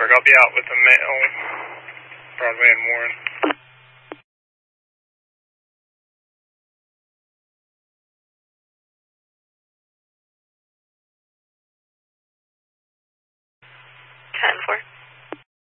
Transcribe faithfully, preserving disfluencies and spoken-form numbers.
Park. I'll be out with the mail. Broadway and Warren. ten four.